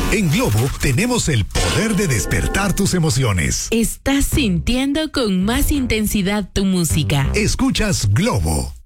En Globo tenemos el poder de despertar tus emociones. Estás sintiendo con más intensidad tu música. Escuchas Globo